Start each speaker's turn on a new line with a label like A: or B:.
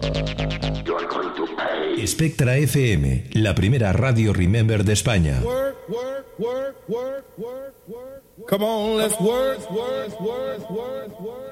A: Spectra FM, la primera radio Remember de España.
B: Come on, let's work.